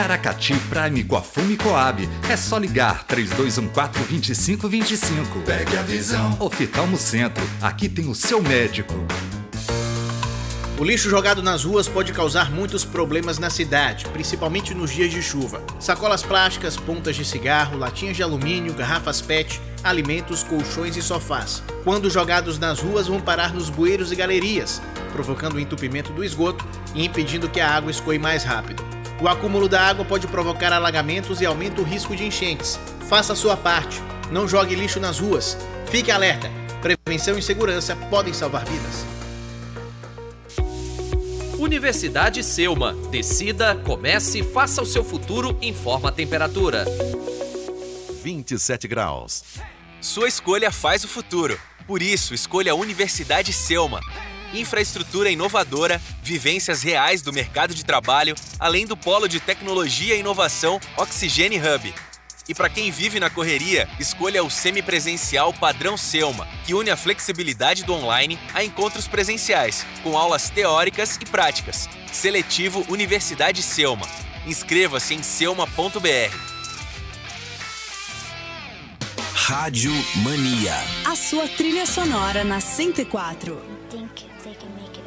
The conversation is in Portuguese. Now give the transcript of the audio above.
Aracati Prime Coafumi Coab. É só ligar 3214-2525. Pegue a visão. Oftalmo Centro. Aqui tem o seu médico. O lixo jogado nas ruas pode causar muitos problemas na cidade, principalmente nos dias de chuva. Sacolas plásticas, pontas de cigarro, latinhas de alumínio, garrafas PET, alimentos, colchões e sofás. Quando jogados nas ruas, vão parar nos bueiros e galerias, provocando o entupimento do esgoto e impedindo que a água escoe mais rápido. O acúmulo da água pode provocar alagamentos e aumenta o risco de enchentes. Faça a sua parte. Não jogue lixo nas ruas. Fique alerta. Prevenção e segurança podem salvar vidas. Universidade Selma. Decida, comece, faça o seu futuro, informa a temperatura. 27 graus. Sua escolha faz o futuro. Por isso, escolha a Universidade Selma. Infraestrutura inovadora, vivências reais do mercado de trabalho, além do polo de tecnologia e inovação Oxigene Hub. E para quem vive na correria, escolha o semipresencial padrão Selma, que une a flexibilidade do online a encontros presenciais, com aulas teóricas e práticas. Seletivo Universidade Selma. Inscreva-se em selma.br. Rádio Mania. A sua trilha sonora na 104. Think they can make it.